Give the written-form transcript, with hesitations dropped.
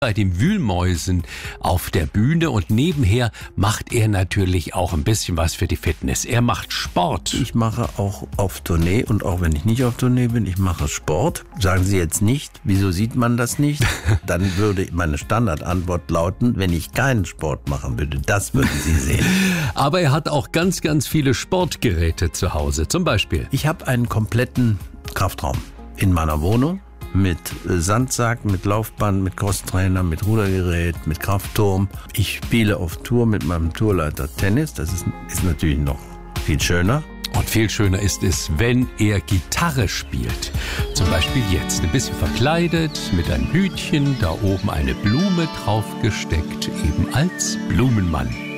bei den Wühlmäusen auf der Bühne und nebenher macht er natürlich auch ein bisschen was für die Fitness. Er macht Sport. Ich mache auch auf Tournee und auch wenn ich nicht auf Tournee bin, ich mache Sport. Sagen Sie jetzt nicht, wieso sieht man das nicht? Dann würde meine Standardantwort lauten, wenn ich keinen Sport machen würde, das würden Sie sehen. Aber er hat auch ganz, ganz viele Sportgeräte zu Hause. Zum Beispiel. Ich habe einen kompletten Kraftraum in meiner Wohnung. Mit Sandsack, mit Laufband, mit Crosstrainer, mit Rudergerät, mit Kraftturm. Ich spiele auf Tour mit meinem Tourleiter Tennis. Das ist natürlich noch viel schöner. Und viel schöner ist es, wenn er Gitarre spielt. Zum Beispiel jetzt ein bisschen verkleidet, mit einem Hütchen, da oben eine Blume draufgesteckt, eben als Blumenmann.